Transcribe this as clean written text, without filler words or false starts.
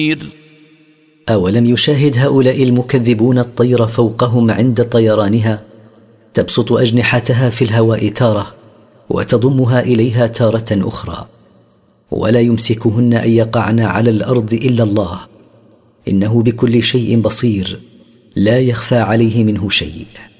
أولم يشاهد هؤلاء المكذبون الطير فوقهم عند طيرانها تبسط أجنحتها في الهواء تارة وتضمها إليها تارة أخرى، ولا يمسكهن أن يقعن على الأرض إلا الله، إنه بكل شيء بصير لا يخفى عليه منه شيء.